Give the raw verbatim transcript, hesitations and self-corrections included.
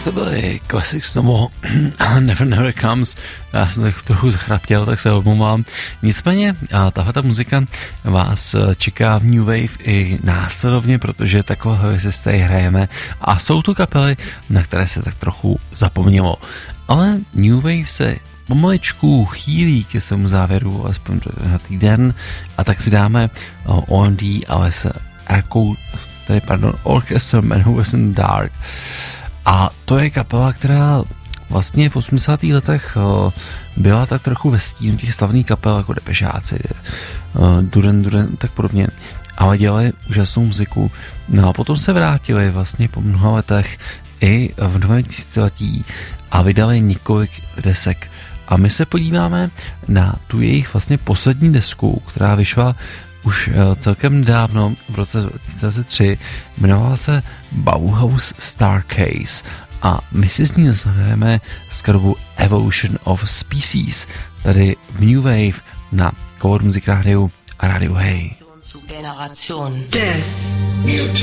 to byly Classics Nomo Never Never Comes. Já jsem tak trochu zachraptěl, tak se omlouvám. Nicméně tahle ta muzika vás čeká v New Wave i následovně, protože takové věci z tady hrajeme a jsou tu kapely, na které se tak trochu zapomnělo. Ale New Wave se pomaličku chýlí ke svému závěru, alespoň na týden, a tak si dáme O M D, ale s Arkou, tady pardon, Orchestra Man Who Was in the Dark. A to je kapela, která vlastně v osmdesátých letech byla tak trochu ve stínu těch slavných kapel jako Depešáci, Duran Duran, tak podobně, ale dělali úžasnou muziku. No a potom se vrátili vlastně po mnoha letech i v novém tisíciletí a vydali několik desek. A my se podíváme na tu jejich vlastně poslední desku, která vyšla už celkem nedávno, v roce dva tisíce tři, jmenovala se Bauhaus Starcase a my si z ní zahrajeme skladbu Evolution of Species, tady v New Wave na Cover Music Rádiu a Rádiu Hey. Death.